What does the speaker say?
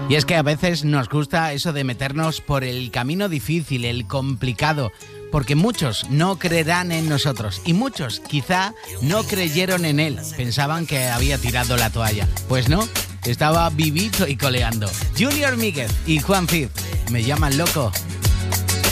Y es que a veces nos gusta eso de meternos por el camino difícil, el complicado, porque muchos no creerán en nosotros y muchos quizá no creyeron en él, pensaban que había tirado la toalla. Pues no, estaba vivito y coleando. Junior Míguez y Juan Cid, me llaman loco.